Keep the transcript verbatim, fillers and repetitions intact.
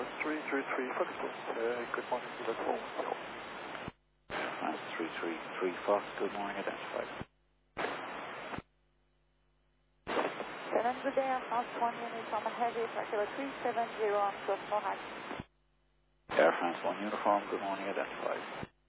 three three three Foxtrot, uh, good morning, to the phone. France three three three Fox, good morning, identified. Seven, good day, Air France one uniform heavy, circular three seven zero on South Mohac. Air France one uniform, good morning, identified.